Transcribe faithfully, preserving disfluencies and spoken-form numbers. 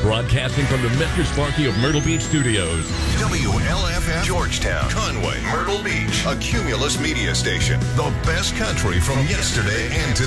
Broadcasting from the Mister Sparky of Myrtle Beach Studios. W L F F, Georgetown, Conway, Myrtle Beach. A Cumulus media station. The best country from yesterday and today.